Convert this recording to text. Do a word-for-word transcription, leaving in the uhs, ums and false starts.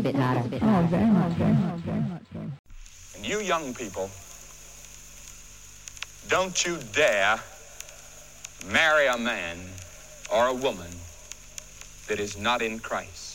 bit louder. Oh, very much, very much, very much. And you young people, don't you dare marry a man or a woman that is not in Christ.